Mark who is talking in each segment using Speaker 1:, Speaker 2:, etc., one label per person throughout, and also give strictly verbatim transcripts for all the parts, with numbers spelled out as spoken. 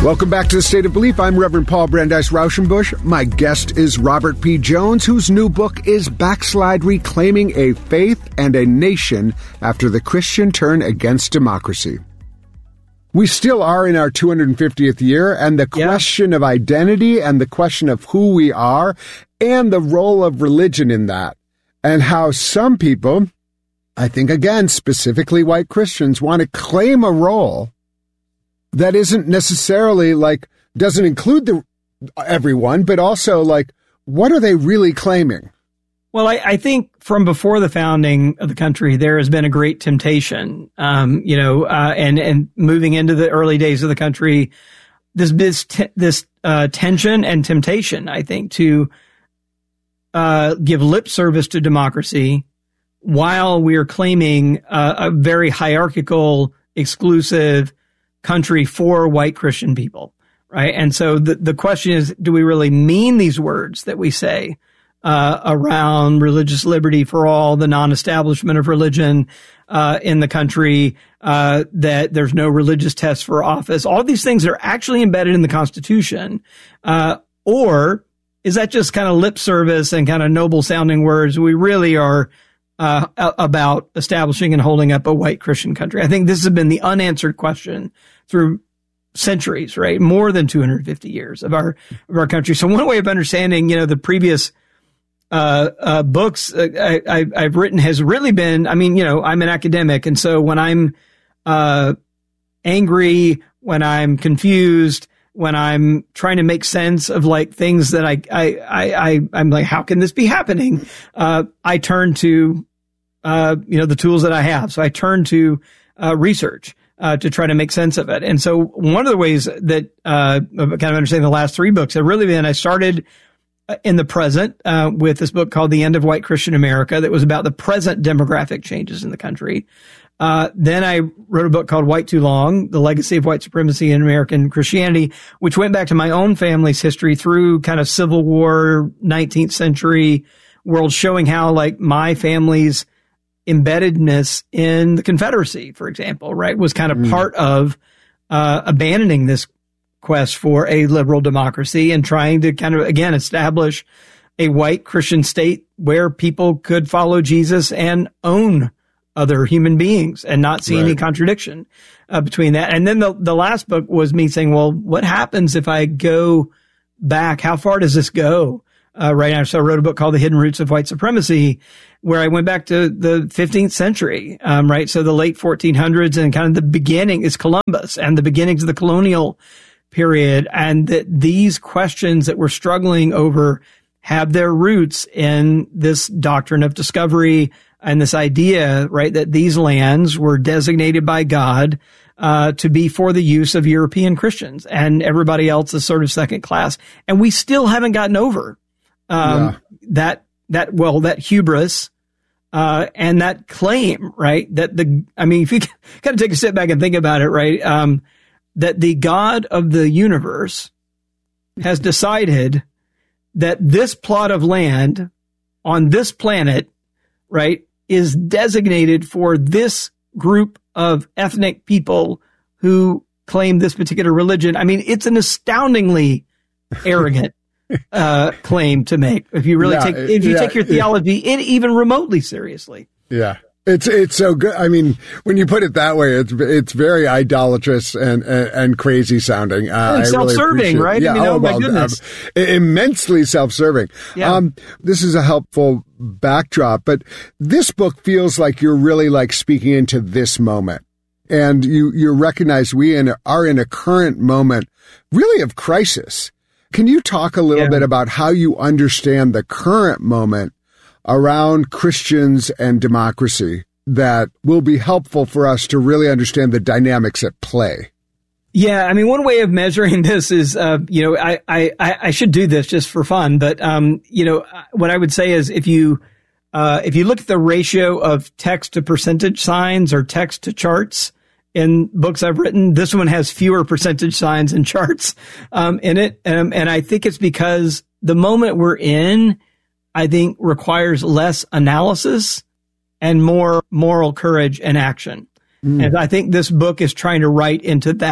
Speaker 1: Welcome back to The State of Belief. I'm Reverend Paul Brandeis Rauschenbusch. My guest is Robert P. Jones, whose new book is Backslide: Reclaiming a Faith and a Nation After the Christian Turn Against Democracy. We still are in our two hundred fiftieth year, and the
Speaker 2: Yeah.
Speaker 1: question of identity and the question of who we are and the role of religion in that, and how some people, I think again, specifically white Christians, want to claim a role that isn't necessarily like, doesn't include the everyone, but also like, what are they really claiming?
Speaker 2: Well, I, I think from before the founding of the country, there has been a great temptation, um, you know, uh, and, and moving into the early days of the country, this, this, t- this, uh, tension and temptation, I think, to, uh, give lip service to democracy while we're claiming uh, a very hierarchical, exclusive country for white Christian people, right? And so the, the question is, do we really mean these words that we say uh, around religious liberty for all, the non-establishment of religion uh, in the country, uh, that there's no religious test for office? All these things are actually embedded in the Constitution. Uh, or is that just kind of lip service and kind of noble sounding words? We really are Uh, about establishing and holding up a white Christian country. I think this has been the unanswered question through centuries, right? More than two hundred fifty years of our, of our country. So one way of understanding, you know, the previous, uh, uh, books uh, I, I, I've written has really been, I mean, you know, I'm an academic. And so when I'm, uh, angry, when I'm confused, when I'm trying to make sense of like things that I, I, I, I I'm like, how can this be happening? Uh, I turn to, uh, you know, the tools that I have. So I turn to, uh, research, uh, to try to make sense of it. And so one of the ways that, uh, kind of understanding the last three books have really been, I started in the present, uh, with this book called The End of White Christian America that was about the present demographic changes in the country. Uh, then I wrote a book called White Too Long, The Legacy of White Supremacy in American Christianity, which went back to my own family's history through kind of Civil War, nineteenth century world, showing how like my family's embeddedness in the Confederacy, for example, right, was kind of mm. part of, uh, abandoning this quest for a liberal democracy and trying to kind of, again, establish a white Christian state where people could follow Jesus and own other human beings and not see right. any contradiction uh, between that. And then the, the last book was me saying, well, what happens if I go back? How far does this go? Uh, right now. So I wrote a book called The Hidden Roots of White Supremacy, where I went back to the fifteenth century, um, right? So the late fourteen hundreds and kind of the beginning is Columbus and the beginnings of the colonial period. And that these questions that we're struggling over have their roots in this doctrine of discovery and this idea, right, that these lands were designated by God uh to be for the use of European Christians, and everybody else is sort of second class. And we still haven't gotten over um yeah. that that well that hubris uh and that claim, right, that the I mean, if you kind of take a step back and think about it, right, um that the God of the universe has decided that this plot of land on this planet, right, is designated for this group of ethnic people who claim this particular religion. I mean, it's an astoundingly arrogant uh, claim to make if you really yeah, take if you yeah, take your theology yeah. in even remotely seriously.
Speaker 1: Yeah. It's it's so good. I mean, when you put it that way, it's it's very idolatrous and and, and crazy sounding. Uh,
Speaker 2: and self-serving, really right?
Speaker 1: Yeah,
Speaker 2: I mean, oh,
Speaker 1: oh
Speaker 2: my
Speaker 1: well,
Speaker 2: goodness,
Speaker 1: um, immensely self-serving.
Speaker 2: Yeah. Um,
Speaker 1: this is a helpful backdrop, but this book feels like you're really like speaking into this moment, and you you recognize we in, are in a current moment, really of crisis. Can you talk a little yeah. bit about how you understand the current moment around Christians and democracy that will be helpful for us to really understand the dynamics at play?
Speaker 2: Yeah, I mean, one way of measuring this is, uh, you know, I, I, I should do this just for fun, but, um, you know, what I would say is if you, uh, if you look at the ratio of text to percentage signs or text to charts in books I've written, this one has fewer percentage signs and charts, um, in it. Um, and I think it's because the moment we're in, I think, requires less analysis and more moral courage and action. Mm. And I think this book is trying to write into that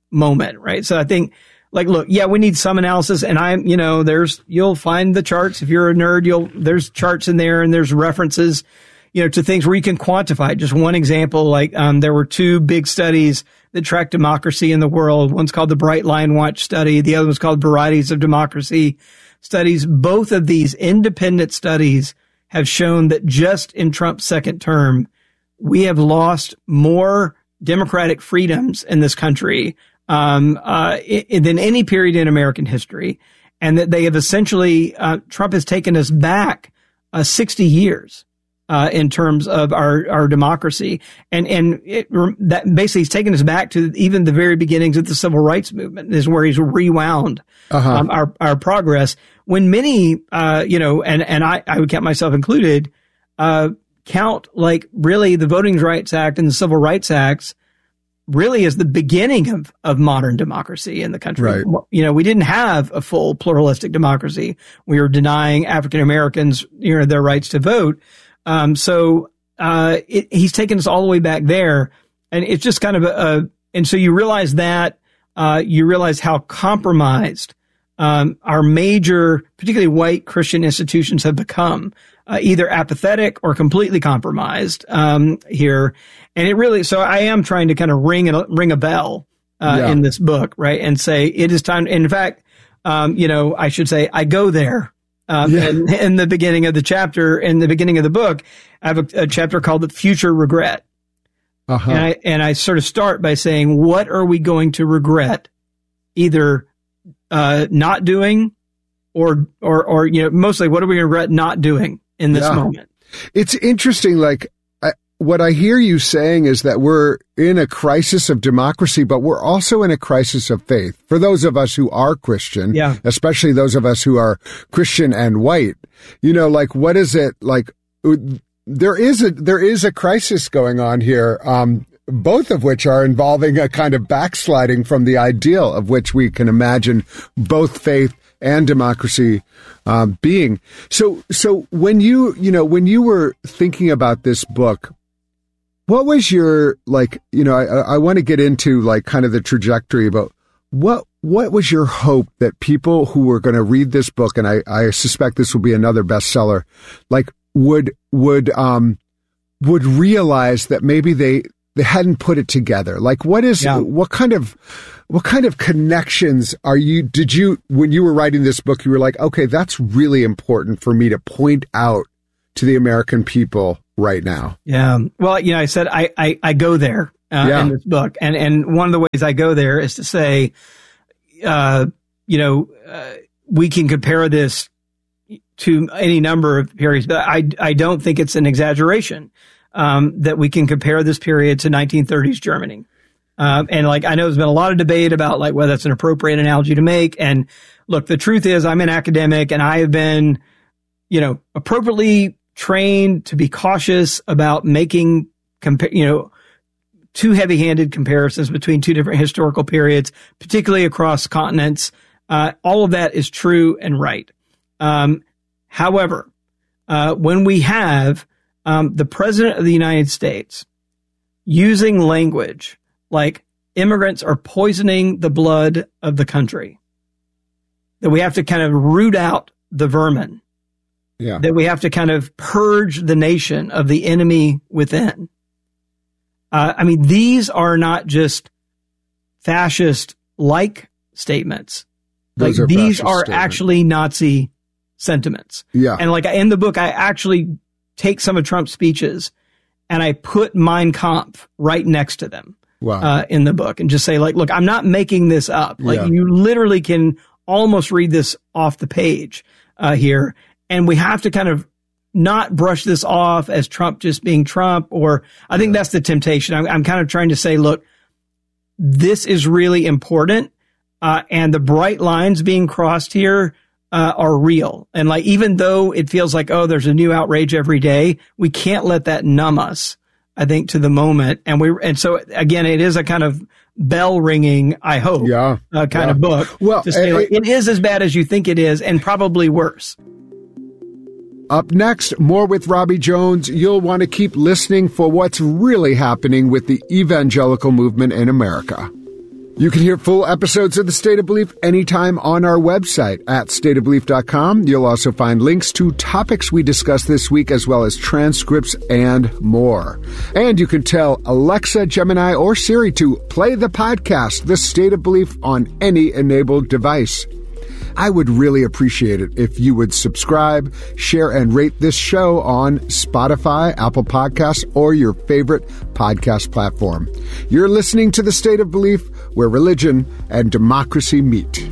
Speaker 2: moment, right? So I think, like, look, yeah, we need some analysis, and I'm, you know, there's, you'll find the charts. If you're a nerd, you'll, there's charts in there, and there's references, you know, to things where you can quantify. Just one example, like, um, there were two big studies that track democracy in the world. One's called the Bright Line Watch study. The other one's called Varieties of Democracy studies. Both of these independent studies have shown that just in Trump's second term, we have lost more democratic freedoms in this country um, uh, I- than any period in American history, and that they have essentially, uh, Trump has taken us back uh, sixty years uh, in terms of our, our democracy. And, and it, that basically he's taken us back to even the very beginnings of the civil rights movement. This is where he's rewound uh-huh. um, our, our progress. When many, uh, you know, and, and I, I would count myself included, uh, count like really the Voting Rights Act and the Civil Rights Acts really is the beginning of, of modern democracy in the country.
Speaker 1: Right.
Speaker 2: You know, we didn't have a full pluralistic democracy. We were denying African Americans, you know, their rights to vote. Um, so, uh, it, he's taken us all the way back there, and it's just kind of a, a and so you realize that, uh, you realize how compromised, um, our major, particularly white Christian institutions have become, uh, either apathetic or completely compromised, um, here. And it really, so I am trying to kind of ring a, ring a bell, uh, yeah. in this book, right? And say it is time. In fact, um, you know, I should say I go there. Um, yeah. and in the beginning of the chapter, in the beginning of the book, I have a, a chapter called The Future Regret. Uh-huh. And I, and I sort of start by saying, what are we going to regret either, uh, not doing or, or, or, you know, mostly what are we going to regret not doing in this yeah. moment?
Speaker 1: It's interesting. Like, I, what I hear you saying is that we're in a crisis of democracy, but we're also in a crisis of faith. For those of us who are Christian,
Speaker 2: yeah.
Speaker 1: especially those of us who are Christian and white, you know, like, what is it like? There is a, there is a crisis going on here. Um, both of which are involving a kind of backsliding from the ideal of which we can imagine both faith and democracy um, being. So, so when you, you know, when you were thinking about this book, what was your, like, you know, I, I want to get into like kind of the trajectory, but what, what was your hope that people who were going to read this book, and I, I suspect this will be another bestseller, like would, would, um, would realize that maybe they, they hadn't put it together. Like, what is, yeah. what kind of, what kind of connections are you, did you, when you were writing this book, you were like, okay, that's really important for me to point out to the American people right now.
Speaker 2: Yeah. Well, you know, I said, I, I, I go there uh, yeah. in this book. And, and one of the ways I go there is to say, uh, you know, uh, we can compare this to any number of periods, but I, I don't think it's an exaggeration. Um, that we can compare this period to nineteen thirties Germany. Um, and like, I know there's been a lot of debate about like whether that's an appropriate analogy to make. And look, the truth is I'm an academic and I have been, you know, appropriately trained to be cautious about making, compa- you know, too heavy-handed comparisons between two different historical periods, particularly across continents. Uh, all of that is true and right. Um, however, uh, when we have Um, the president of the United States using language like immigrants are poisoning the blood of the country, that we have to kind of root out the vermin,
Speaker 1: yeah.
Speaker 2: that we have to kind of purge the nation of the enemy within. Uh, I mean, these are not just fascist-like statements.
Speaker 1: Those
Speaker 2: like
Speaker 1: are
Speaker 2: these are
Speaker 1: statements.
Speaker 2: actually Nazi sentiments.
Speaker 1: Yeah.
Speaker 2: And like in the book, I actually take some of Trump's speeches and I put Mein Kampf right next to them
Speaker 1: wow.
Speaker 2: uh, in the book and just say like, look, I'm not making this up. Like yeah. you literally can almost read this off the page uh, here. And we have to kind of not brush this off as Trump just being Trump, or I think yeah. that's the temptation. I'm, I'm kind of trying to say, look, this is really important. Uh, and the bright lines being crossed here Uh, are real. And like, even though it feels like, oh, there's a new outrage every day, we can't let that numb us, I think, to the moment. And we, and so again, it is a kind of bell ringing, I hope,
Speaker 1: yeah,
Speaker 2: uh, kind
Speaker 1: yeah.
Speaker 2: of book.
Speaker 1: Well,
Speaker 2: to say,
Speaker 1: uh,
Speaker 2: like, it is as bad as you think it is, and probably worse.
Speaker 1: Up next, more with Robbie Jones. You'll want to keep listening for what's really happening with the evangelical movement in America. You can hear full episodes of The State of Belief anytime on our website at state of belief dot com. You'll also find links to topics we discussed this week, as well as transcripts and more. And you can tell Alexa, Gemini, or Siri to play the podcast, The State of Belief, on any enabled device. I would really appreciate it if you would subscribe, share, and rate this show on Spotify, Apple Podcasts, or your favorite podcast platform. You're listening to The State of Belief, where religion and democracy meet.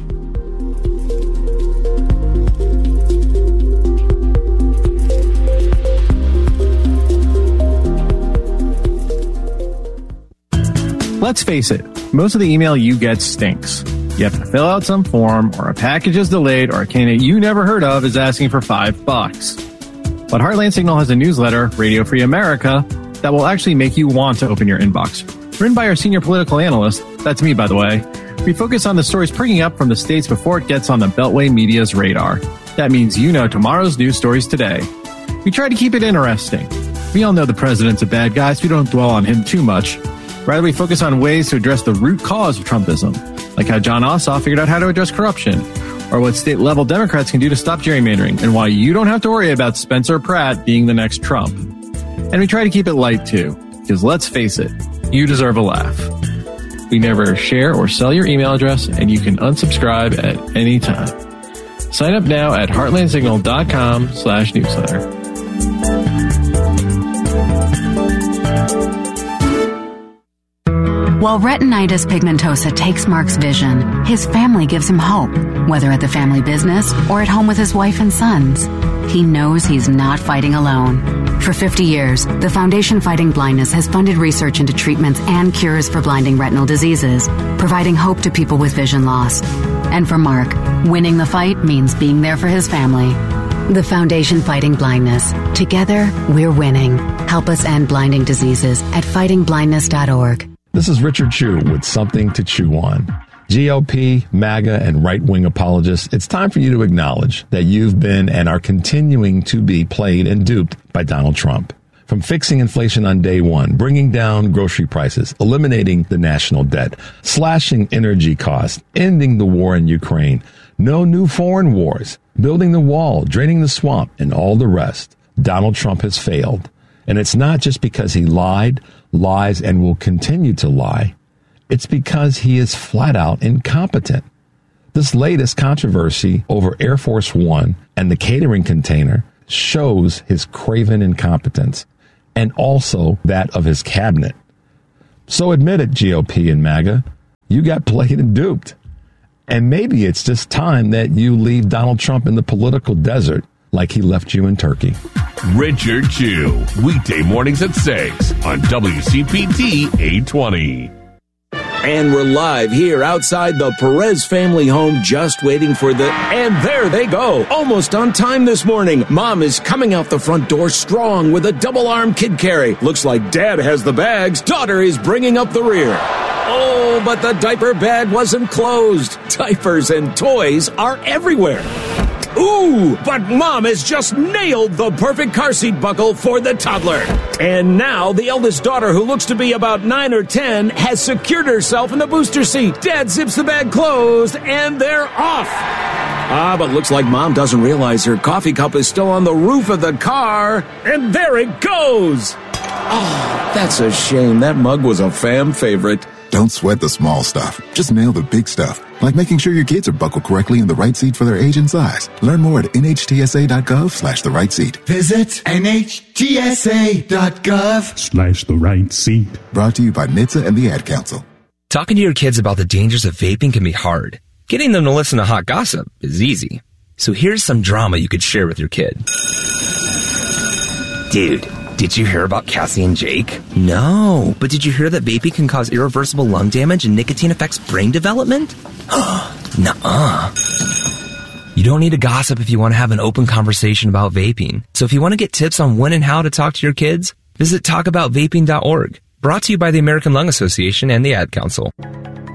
Speaker 3: Let's face it, most of the email you get stinks. You have to fill out some form, or a package is delayed, or a candidate you never heard of is asking for five bucks. But Heartland Signal has a newsletter, Radio Free America, that will actually make you want to open your inbox. Written by our senior political analyst, that's me by the way, we focus on the stories prigging up from the states before it gets on the Beltway media's radar. That means you know tomorrow's news stories today. We try to keep it interesting. We all know the president's a bad guy, so we don't dwell on him too much. Rather, we focus on ways to address the root cause of Trumpism, like how John Ossoff figured out how to address corruption, or what state-level Democrats can do to stop gerrymandering, and why you don't have to worry about Spencer Pratt being the next Trump. And we try to keep it light, too, because let's face it, you deserve a laugh. We never share or sell your email address, and you can unsubscribe at any time. Sign up now at heartlandsignal.com slash newsletter.
Speaker 4: While retinitis pigmentosa takes Mark's vision, his family gives him hope, whether at the family business or at home with his wife and sons. He knows he's not fighting alone. For fifty years, the Foundation Fighting Blindness has funded research into treatments and cures for blinding retinal diseases, providing hope to people with vision loss. And for Mark, winning the fight means being there for his family. The Foundation Fighting Blindness. Together, we're winning. Help us end blinding diseases at fighting blindness dot org.
Speaker 5: This is Richard Chu with Something to Chew On. G O P, MAGA, and right-wing apologists, it's time for you to acknowledge that you've been and are continuing to be played and duped by Donald Trump. From fixing inflation on day one, bringing down grocery prices, eliminating the national debt, slashing energy costs, ending the war in Ukraine, no new foreign wars, building the wall, draining the swamp, and all the rest, Donald Trump has failed. And it's not just because he lied, lies, and will continue to lie. It's because he is flat out incompetent. This latest controversy over Air Force One and the catering container shows his craven incompetence, and also that of his cabinet. So admit it, G O P and MAGA, you got played and duped. And maybe it's just time that you leave Donald Trump in the political desert like he left you in Turkey.
Speaker 6: Richard Chu, weekday mornings at six on W C P T eight twenty.
Speaker 7: And we're live here outside the Perez family home, just waiting for the... And there they go, almost on time this morning. Mom is coming out the front door strong with a double-arm kid carry. Looks like Dad has the bags. Daughter is bringing up the rear. Oh, but the diaper bag wasn't closed. Diapers and toys are everywhere. Ooh, but Mom has just nailed the perfect car seat buckle for the toddler. And now the eldest daughter, who looks to be about nine or ten, has secured herself in the booster seat. Dad zips the bag closed, and they're off. Ah, but looks like Mom doesn't realize her coffee cup is still on the roof of the car. And there it goes. Oh, that's a shame. That mug was a fam favorite.
Speaker 8: Don't sweat the small stuff. Just nail the big stuff, like making sure your kids are buckled correctly in the right seat for their age and size. Learn more at N H T S A dot gov slash the right seat.
Speaker 9: Visit N H T S A dot gov
Speaker 10: slash the right seat.
Speaker 8: Brought to you by N H T S A and the Ad Council.
Speaker 11: Talking to your kids about the dangers of vaping can be hard. Getting them to listen to hot gossip is easy. So here's some drama you could share with your kid. Dude, did you hear about Cassie and Jake? No, but did you hear that vaping can cause irreversible lung damage and nicotine affects brain development? Nuh-uh. You don't need to gossip if you want to have an open conversation about vaping. So if you want to get tips on when and how to talk to your kids, visit talk about vaping dot org. Brought to you by the American Lung Association and the Ad Council.